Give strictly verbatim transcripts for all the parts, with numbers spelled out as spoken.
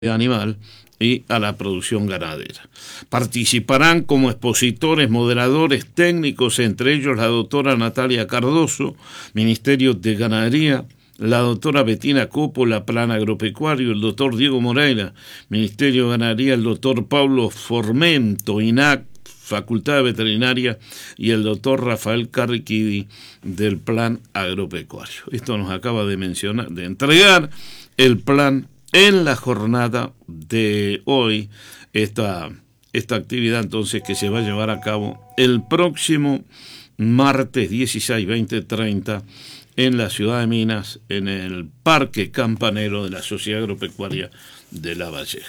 animal y a la producción ganadera. Participarán como expositores, moderadores técnicos, entre ellos la doctora Natalia Cardoso, Ministerio de Ganadería, la doctora Betina Coppola, Plan Agropecuario, el doctor Diego Moreira, Ministerio de Ganadería, el doctor Pablo Formento, I N A C, Facultad de Veterinaria, y el doctor Rafael Carriquidi del Plan Agropecuario. Esto nos acaba de mencionar, de entregar el plan en la jornada de hoy, esta, esta actividad entonces que se va a llevar a cabo el próximo martes dieciséis, veinte, treinta en la ciudad de Minas, en el Parque Campanero de la Sociedad Agropecuaria de La Valleja.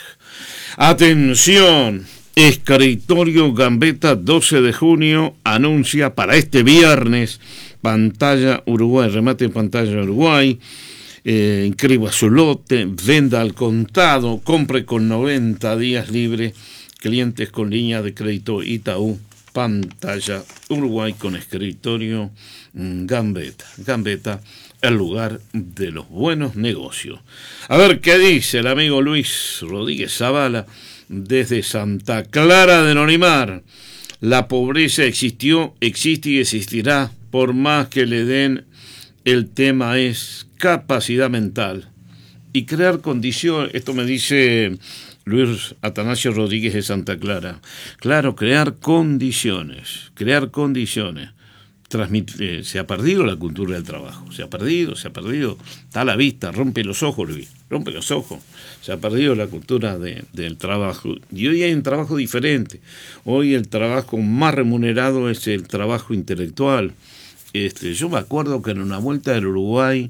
Atención, Escritorio Gambetta, doce de junio, anuncia para este viernes Pantalla Uruguay, remate en Pantalla Uruguay. Eh, inscriba su lote, venda al contado, compre con noventa días libre, clientes con línea de crédito Itaú, Pantalla Uruguay con Escritorio Gambetta. Gambetta, el lugar de los buenos negocios. A ver qué dice el amigo Luis Rodríguez Zavala desde Santa Clara de Norimar. La pobreza existió, existe y existirá por más que le den. El tema es capacidad mental y crear condiciones. Esto me dice Luis Atanasio Rodríguez de Santa Clara. Claro, crear condiciones, crear condiciones. Transmite, eh, se ha perdido la cultura del trabajo, se ha perdido, se ha perdido. Está a la vista, rompe los ojos, Luis, rompe los ojos. Se ha perdido la cultura de, del trabajo. Y hoy hay un trabajo diferente. Hoy el trabajo más remunerado es el trabajo intelectual. Este, yo me acuerdo que en una vuelta del Uruguay,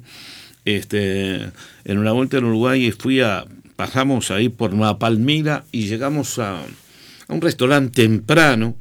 este, en una vuelta del Uruguay fui a, pasamos ahí por una Palmira y llegamos a, a un restaurante temprano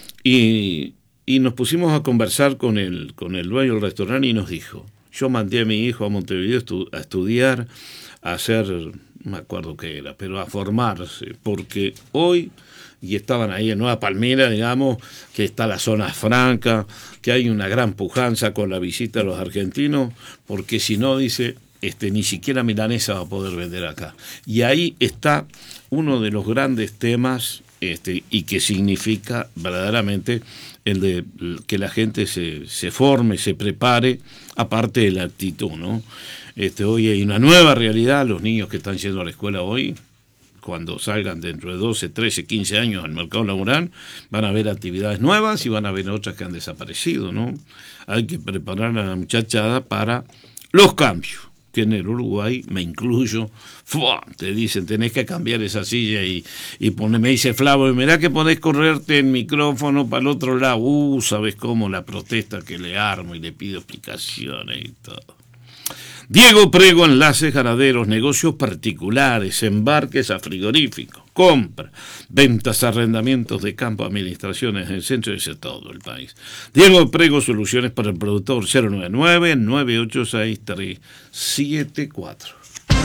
y, y nos pusimos a conversar con el, con el dueño del restaurante y nos dijo, yo mandé a mi hijo a Montevideo estu, a estudiar, a hacer, no me acuerdo qué era, pero a formarse, porque hoy... y estaban ahí en Nueva Palmira, digamos, que está la zona franca, que hay una gran pujanza con la visita de los argentinos, porque si no, dice, este, ni siquiera milanesa va a poder vender acá. Y ahí está uno de los grandes temas, este, y que significa verdaderamente el de que la gente se, se forme, se prepare, aparte de la actitud, ¿no? Este, hoy hay una nueva realidad, los niños que están yendo a la escuela hoy, cuando salgan dentro de doce, trece, quince años al mercado laboral, van a ver actividades nuevas y van a ver otras que han desaparecido, ¿no? Hay que preparar a la muchachada para los cambios, que en el Uruguay, me incluyo, ¡fua! Te dicen, tenés que cambiar esa silla y, y pone, me dice Flavo, mirá que podés correrte el micrófono para el otro lado, uh, ¿sabes cómo? La protesta que le armo y le pido explicaciones y todo. Diego Prego, enlaces ganaderos, negocios particulares, embarques a frigoríficos, compra, ventas, arrendamientos de campo, administraciones en el centro y de todo el país. Diego Prego, soluciones para el productor, cero nueve nueve, nueve ocho seis, tres siete cuatro.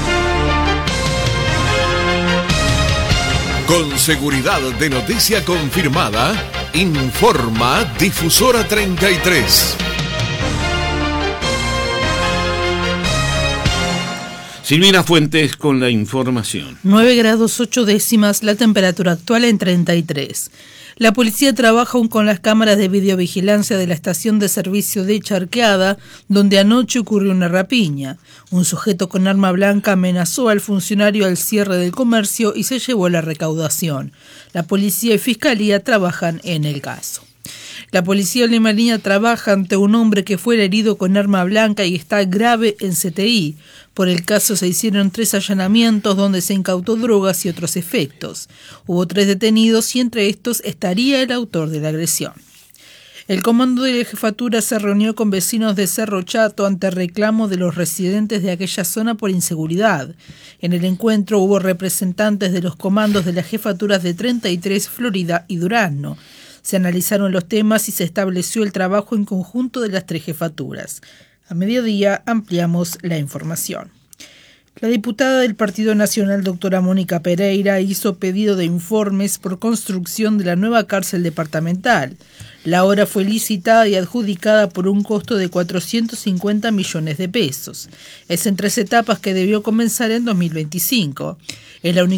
Con seguridad de noticia confirmada, informa Difusora treinta y tres. Silvina Fuentes con la información. nueve grados ocho décimas, la temperatura actual en treinta y tres. La policía trabaja aún con las cámaras de videovigilancia de la estación de servicio de Charqueada, donde anoche ocurrió una rapiña. Un sujeto con arma blanca amenazó al funcionario al cierre del comercio y se llevó la recaudación. La policía y fiscalía trabajan en el caso. La policía limeña trabaja ante un hombre que fue herido con arma blanca y está grave en C T I. Por el caso se hicieron tres allanamientos donde se incautó drogas y otros efectos. Hubo tres detenidos y entre estos estaría el autor de la agresión. El comando de la jefatura se reunió con vecinos de Cerro Chato ante reclamo de los residentes de aquella zona por inseguridad. En el encuentro hubo representantes de los comandos de las jefaturas de treinta y tres, Florida y Durazno. Se analizaron los temas y se estableció el trabajo en conjunto de las tres jefaturas. A mediodía ampliamos la información. La diputada del Partido Nacional, doctora Mónica Pereira, hizo pedido de informes por construcción de la nueva cárcel departamental. La obra fue licitada y adjudicada por un costo de cuatrocientos cincuenta millones de pesos. Es en tres etapas que debió comenzar en dos mil veinticinco. Es la única